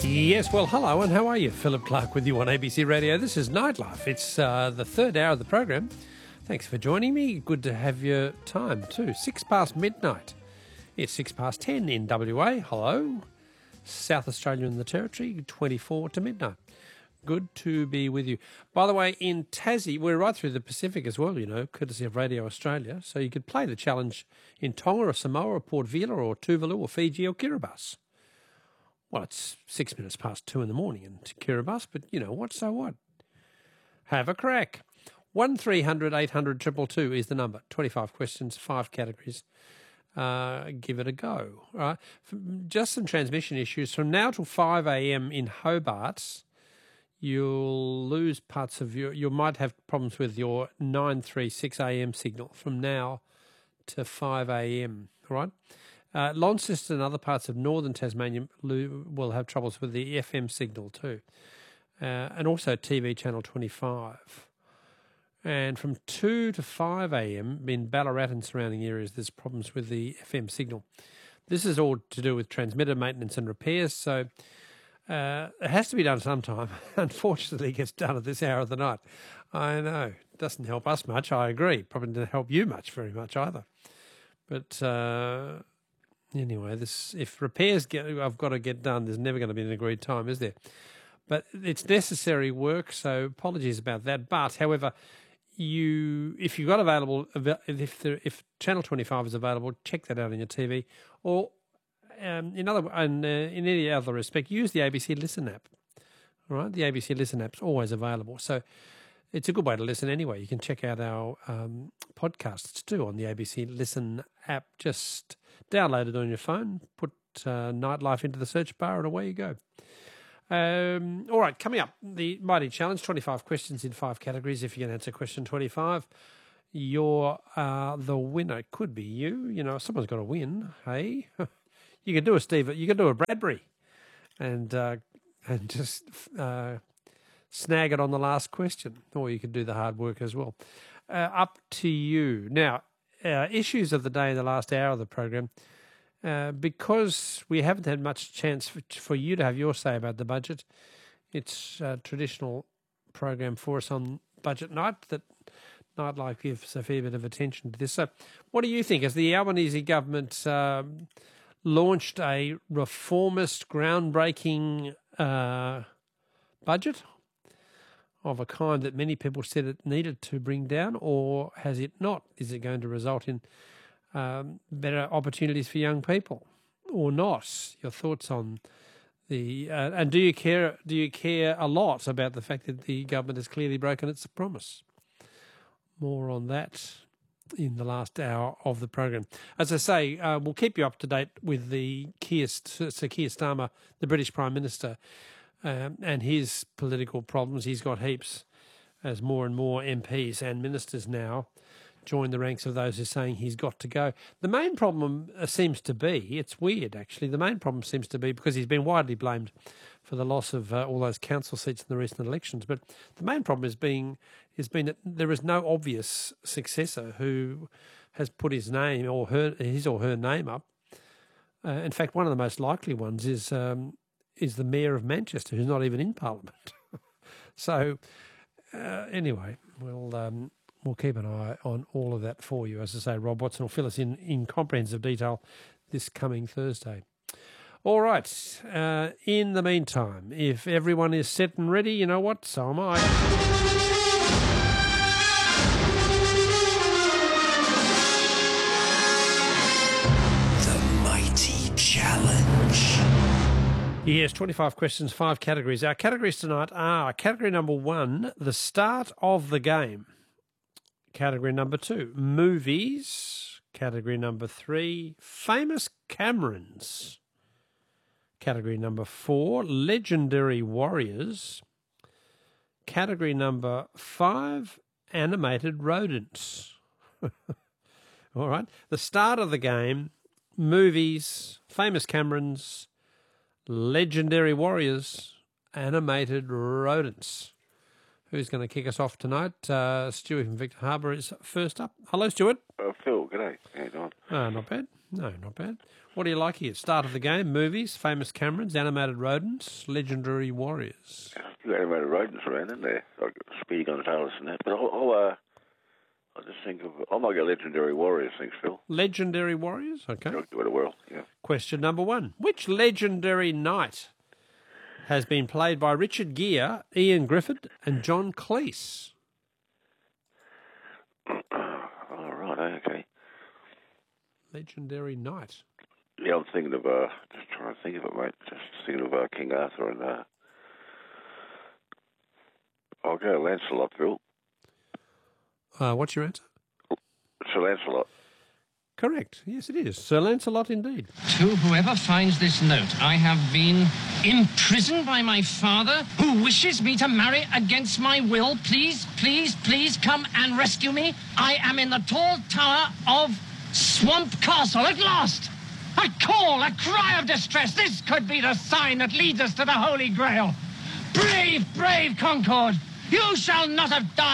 Yes, well, hello, and how are you? Philip Clark with you on ABC Radio. This is Nightlife. It's the third hour of the program. Thanks for joining me. Good to have your time, too. 6 past midnight. It's 6 past 10 in WA. Hello. South Australia and the Territory, 24 to midnight. Good to be with you. By the way, in Tassie, we're right through the Pacific as well, you know, courtesy of Radio Australia. So you could play the challenge in Tonga or Samoa or Port Vila or Tuvalu or Fiji or Kiribati. Well, it's 6 minutes past 2 in the morning in Kiribati, but you know what, so what? Have a crack. 1300 800 222 is the number. 25 questions, 5 categories. Give it a go. All right. Just some transmission issues. From now till 5 a.m. in Hobart, you'll lose parts of you might have problems with your 936 a.m. signal from now to 5 a.m. All right. Launceston and other parts of northern Tasmania will have troubles with the FM signal too, and also TV channel 25. And from 2 to 5 a.m. in Ballarat and surrounding areas, there's problems with the FM signal. This is all to do with transmitter maintenance and repairs, so it has to be done sometime. Unfortunately, it gets done at this hour of the night. I know. It doesn't help us much, I agree. Probably doesn't help you very much either. But anyway, if repairs I've got to get done, there's never going to be an agreed time, is there? But it's necessary work, so apologies about that. But, however, if you've got available, if Channel 25 is available, check that out on your TV. Or in any other respect, use the ABC Listen app. All right, the ABC Listen app's always available. So it's a good way to listen anyway. You can check out our podcasts too on the ABC Listen app. Just download it on your phone, put Nightlife into the search bar, and away you go. All right, coming up, the Mighty Challenge, 25 questions in 5 categories. If you can answer question 25, you're the winner. It could be you. You know, someone's got to win, hey? You can do a Bradbury and just snag it on the last question, or you could do the hard work as well. Up to you. Now, issues of the day in the last hour of the program, because we haven't had much chance for you to have your say about the budget. It's a traditional program for us on budget night that Nightlife gives a fair bit of attention to this. So what do you think? Has the Albanese government launched a reformist, groundbreaking budget of a kind that many people said it needed to bring down, or has it not? Is it going to result in better opportunities for young people, or not? Your thoughts on the and do you care a lot about the fact that the government has clearly broken its promise? More on that in the last hour of the program. As I say, we'll keep you up to date with the Sir Keir Starmer, the British Prime Minister, and his political problems. He's got heaps, as more and more MPs and ministers now join the ranks of those who are saying he's got to go. The main problem seems to be, it's weird actually, the main problem seems to be, because he's been widely blamed for the loss of all those council seats in the recent elections, but the main problem has been that there is no obvious successor who has put his name or her name up. In fact, one of the most likely ones is the Mayor of Manchester, who's not even in Parliament. So anyway, we'll keep an eye on all of that for you. As I say, Rob Watson will fill us in comprehensive detail this coming Thursday. All right. In the meantime, if everyone is set and ready, you know what? So am I. The Mighty Challenge. Yes, 25 questions, 5 categories. Our categories tonight are category number 1, the start of the game. Category number 2, movies. Category number 3, famous Camerons. Category number 4, legendary warriors. Category number 5, animated rodents. All right. The start of the game, movies, famous Camerons, legendary warriors, animated rodents. Who's going to kick us off tonight? Stuart from Victor Harbour is first up. Hello, Stuart. Phil, g'day. How you doing? Not bad. No, not bad. What do you like here? Start of the game, movies, famous Camerons, animated rodents, legendary warriors. A few animated rodents around in there, like Speedy Gonzales and that. But I just think of, I might go legendary warriors, thanks, Phil. Legendary warriors? Okay. Give it a whirl, yeah. Question number 1. Which legendary knight has been played by Richard Gere, Ian Griffith and John Cleese? All right, okay. Legendary knight. Yeah, I'm thinking of, just trying to think of it, mate. Just thinking of King Arthur and, I'll go Lancelot, Phil. What's your answer? Sir Lancelot. Correct. Yes, it is. Sir Lancelot indeed. To whoever finds this note, I have been imprisoned by my father, who wishes me to marry against my will. Please, please, please come and rescue me. I am in the tall tower of Swamp Castle at last. I call a cry of distress. This could be the sign that leads us to the Holy Grail. Brave, brave Concord, you shall not have died.